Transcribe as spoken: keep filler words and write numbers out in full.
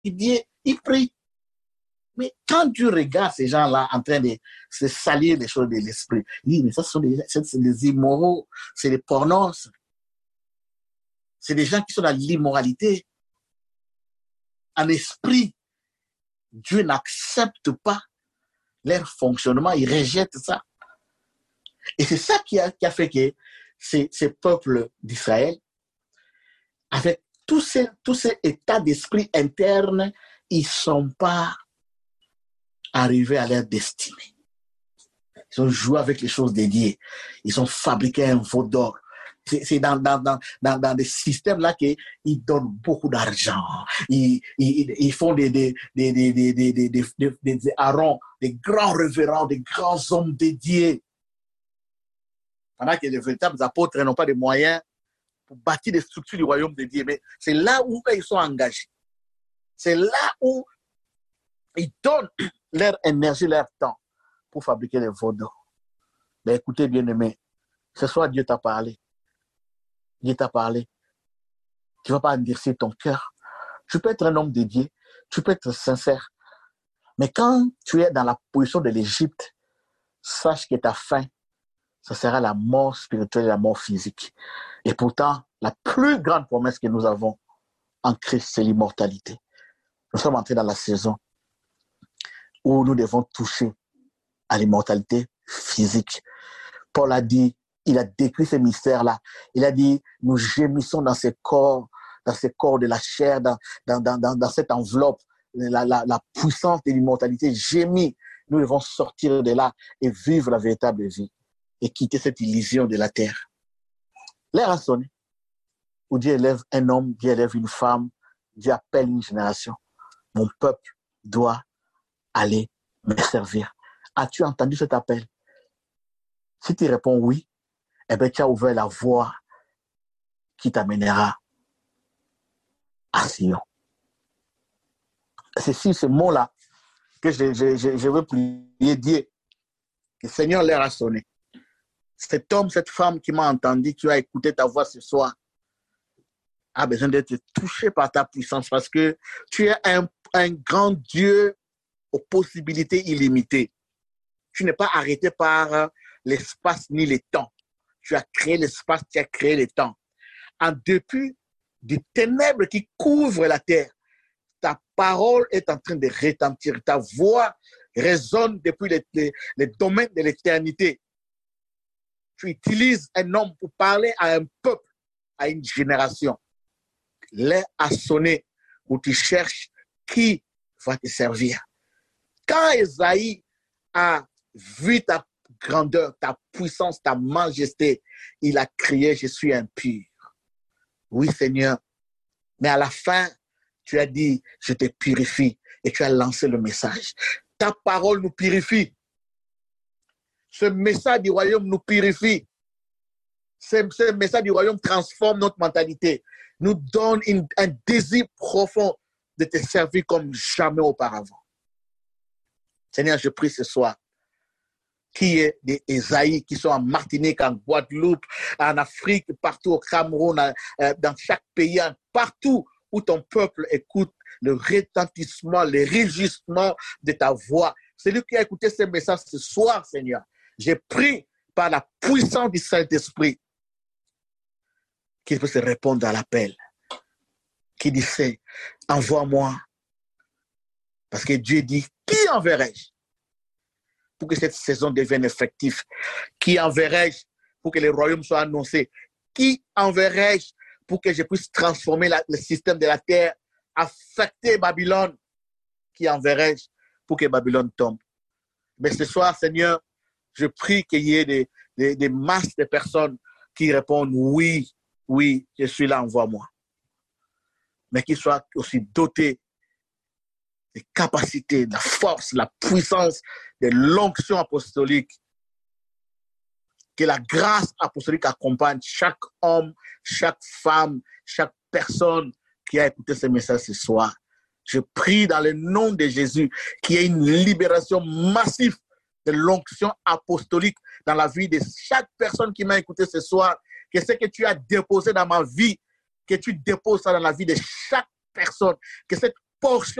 Didier, il prie. Mais quand tu regardes ces gens-là en train de se salir les choses de l'esprit, il dit, mais ça, ce sont des, c'est des immoraux, c'est des pornos. C'est des gens qui sont dans l'immoralité. En esprit, Dieu n'accepte pas leur fonctionnement, il rejette ça. Et c'est ça qui a, qui a fait que ces, ces peuples d'Israël, avec tous ces, tous ces états d'esprit internes, ils ne sont pas arrivés à leur destinée. Ils ont joué avec les choses dédiées. Ils ont fabriqué un veau d'or. C'est, c'est dans, dans, dans, dans, dans des systèmes-là qu'ils donnent beaucoup d'argent. Ils, ils, ils font des, des, des, des, des, des, des, des, des, des, des harons, des grands révérends, des grands hommes dédiés. Pendant que les véritables apôtres n'ont pas de moyens pour bâtir des structures du royaume de Dieu. Mais c'est là où ils sont engagés. C'est là où ils donnent leur énergie, leur temps pour fabriquer les veaux d'or. Mais écoutez, bien-aimés, ce soir, Dieu t'a parlé. Dieu t'a parlé. Tu ne vas pas endurcir ton cœur. Tu peux être un homme dédié, tu peux être sincère. Mais quand tu es dans la position de l'Égypte, sache que ta fin, ce sera la mort spirituelle et la mort physique. Et pourtant, la plus grande promesse que nous avons en Christ, c'est l'immortalité. Nous sommes entrés dans la saison où nous devons toucher à l'immortalité physique. Paul a dit, il a décrit ce mystère-là. Il a dit, nous gémissons dans ces corps, dans ces corps de la chair, dans, dans, dans, dans cette enveloppe, la, la, la puissance de l'immortalité gémit. Nous devons sortir de là et vivre la véritable vie et quitter cette illusion de la terre. L'heure a sonné, où Dieu élève un homme, Dieu élève une femme, Dieu appelle une génération. Mon peuple doit aller me servir. As-tu entendu cet appel? Si tu réponds oui, eh bien, tu as ouvert la voie qui t'amènera à Sion. C'est sur ce mot-là que je, je, je, je veux prier Dieu. Le Seigneur l'heure a sonné. Cet homme, cette femme qui m'a entendu, qui a écouté ta voix ce soir, a besoin d'être touché par ta puissance parce que tu es un, un grand Dieu aux possibilités illimitées. Tu n'es pas arrêté par l'espace ni le temps. Tu as créé l'espace, tu as créé le temps. En dépit des ténèbres qui couvrent la terre, ta parole est en train de retentir. Ta voix résonne depuis les, les, les domaines de l'éternité. Tu utilises un homme pour parler à un peuple, à une génération. L'heure a sonné où tu cherches qui va te servir. Quand Esaïe a vu ta grandeur, ta puissance, ta majesté, il a crié, je suis impur. Oui, Seigneur. Mais à la fin, tu as dit, je te purifie et tu as lancé le message. Ta parole nous purifie. Ce message du royaume nous purifie. Ce, ce message du royaume transforme notre mentalité, nous donne une, un désir profond de te servir comme jamais auparavant. Seigneur, je prie ce soir qui est des Esaïe qui sont en Martinique, en Guadeloupe, en Afrique, partout au Cameroun, dans chaque pays, partout où ton peuple écoute le retentissement, le rugissement de ta voix. Celui qui a écouté ce message ce soir, Seigneur, j'ai pris par la puissance du Saint-Esprit qu'il puisse répondre à l'appel. Qui dit, envoie-moi. Parce que Dieu dit, qui enverrai-je pour que cette saison devienne effective? Qui enverrai-je pour que le royaume soit annoncé? Qui enverrai-je pour que je puisse transformer la, le système de la terre, affecter Babylone? Qui enverrai-je pour que Babylone tombe? Mais ce soir, Seigneur, je prie qu'il y ait des, des, des masses de personnes qui répondent oui, oui, je suis là, envoie-moi. Mais qu'ils soient aussi dotés des capacités, de la force, de la puissance, de l'onction apostolique. Que la grâce apostolique accompagne chaque homme, chaque femme, chaque personne qui a écouté ce message ce soir. Je prie dans le nom de Jésus qu'il y ait une libération massive de l'onction apostolique dans la vie de chaque personne qui m'a écouté ce soir. Que ce que tu as déposé dans ma vie, que tu déposes ça dans la vie de chaque personne. Que cette portion